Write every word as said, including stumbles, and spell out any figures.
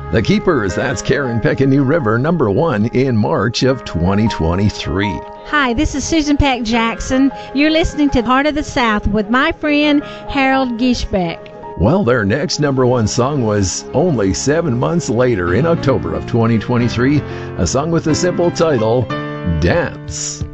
The Keepers, that's Karen Peck and New River, number one in March of twenty twenty-three. Hi, this is Susan Peck Jackson. You're listening to Heart of the South with my friend Harold Gishbeck. Well, their next number one song was only seven months later in October of twenty twenty-three, a song with the simple title, Dance.